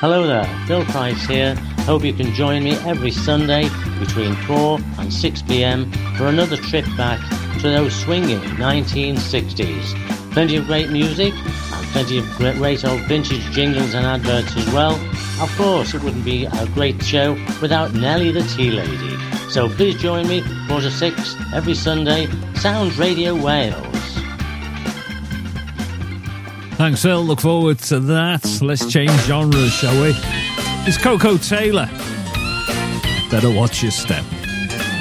Hello there, Phil Price here. Hope you can join me every Sunday between 4 and 6 p.m. for another trip back to those swinging 1960s. Plenty of great music and plenty of great old vintage jingles and adverts as well. Of course, it wouldn't be a great show without Nellie the Tea Lady. So please join me 4 to 6 every Sunday. Sounds Radio Wales. Thanks, Phil. Look forward to that. Let's change genres, shall we? It's Coco Taylor. Better watch your step.